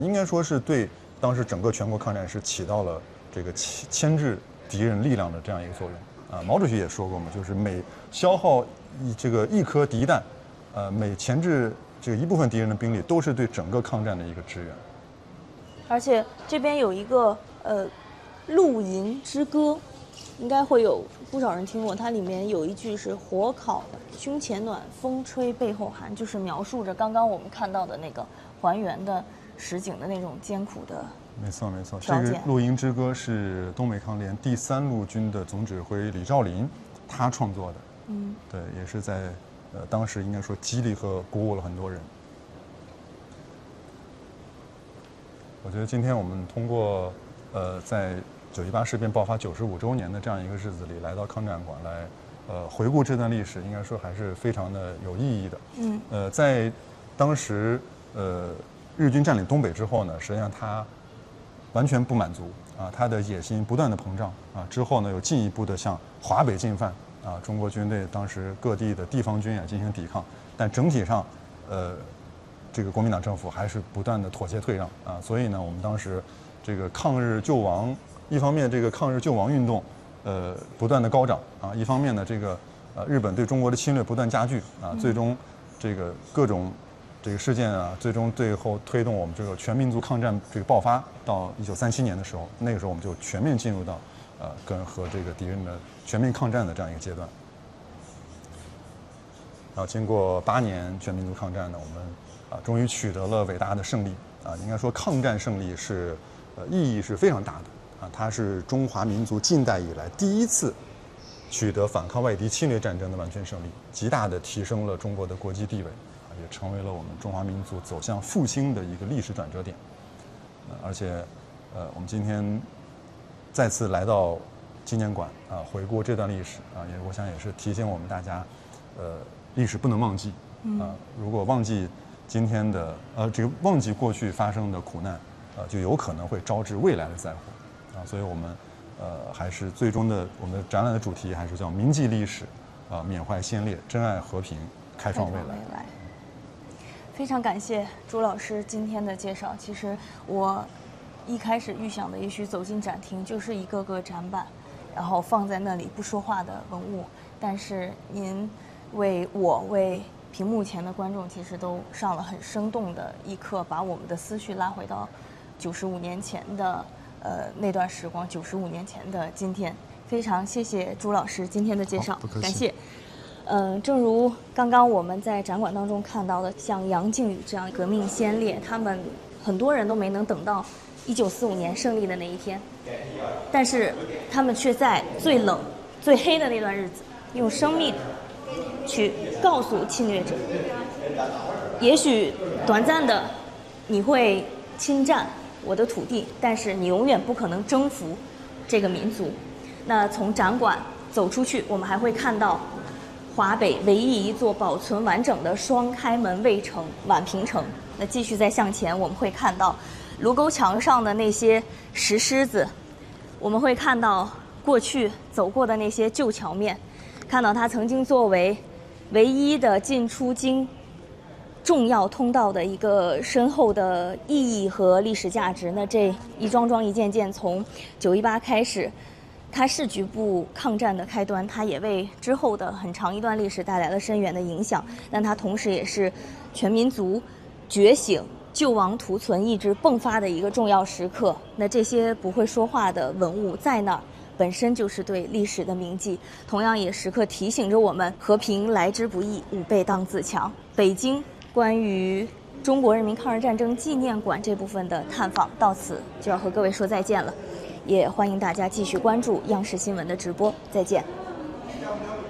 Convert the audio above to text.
应该说是对当时整个全国抗战是起到了这个牵制敌人力量的这样一个作用啊。毛主席也说过嘛，就是每消耗一颗敌弹，每钳制这个一部分敌人的兵力，都是对整个抗战的一个支援。 而且这边有一个露营之歌，应该会有不少人听过。它里面有一句是"火烤胸前暖，风吹背后寒"，就是描述着刚刚我们看到的那个还原的实景的那种艰苦的。 没错，这个《露营之歌》是东北抗联第3路军的总指挥李兆麟他创作的。对，也是在当时应该说激励和鼓舞了很多人。我觉得今天我们通过在9·18事变爆发95周年的这样一个日子里，来到抗战馆来回顾这段历史，应该说还是非常的有意义的。在当时日军占领东北之后呢，实际上他完全不满足啊，他的野心不断的膨胀啊，之后呢又进一步的向华北进犯啊，中国军队当时各地的地方军也进行抵抗，但整体上这个国民党政府还是不断的妥协退让啊，所以呢我们当时这个抗日救亡，一方面这个抗日救亡运动不断的高涨啊，一方面呢这个日本对中国的侵略不断加剧啊，最终这个各种这个事件啊，最后推动我们这个全民族抗战这个爆发。到1937年的时候，那个时候我们就全面进入到和这个敌人的全面抗战的这样一个阶段。然后经过8年全民族抗战呢，我们终于取得了伟大的胜利啊！应该说抗战胜利是意义是非常大的啊！它是中华民族近代以来第一次取得反抗外敌侵略战争的完全胜利，极大的提升了中国的国际地位。也成为了我们中华民族走向复兴的一个历史转折点，而且，我们今天再次来到纪念馆啊，回顾这段历史啊，我想也是提醒我们大家，历史不能忘记啊，如果忘记今天的这个忘记过去发生的苦难，就有可能会招致未来的灾祸啊，所以我们还是最终的我们的展览的主题还是叫铭记历史啊，缅怀先烈，珍爱和平，开创未来。 非常感谢朱老师今天的介绍。其实我一开始预想的，也许走进展厅就是一个个展板，然后放在那里不说话的文物。但是您为屏幕前的观众，其实都上了很生动的一课，把我们的思绪拉回到95年前的那段时光，95年前的今天。非常谢谢朱老师今天的介绍，感谢。正如刚刚我们在展馆当中看到的，像杨靖宇这样革命先烈，他们很多人都没能等到1945年胜利的那一天，但是他们却在最冷、最黑的那段日子，用生命去告诉侵略者：也许短暂的你会侵占我的土地，但是你永远不可能征服这个民族。那从展馆走出去，我们还会看到华北唯一一座保存完整的双开门卫城宛平城。那继续再向前，我们会看到卢沟墙上的那些石狮子，我们会看到过去走过的那些旧桥面，看到它曾经作为唯一的进出京重要通道的一个深厚的意义和历史价值。那这一桩桩一件件，从9·18开始，它是局部抗战的开端，它也为之后的很长一段历史带来了深远的影响，但它同时也是全民族觉醒、救亡图存意志迸发的一个重要时刻。那这些不会说话的文物在那儿，本身就是对历史的铭记，同样也时刻提醒着我们：和平来之不易，吾辈当自强。北京关于中国人民抗日战争纪念馆这部分的探访到此就要和各位说再见了。也欢迎大家继续关注央视新闻的直播，再见。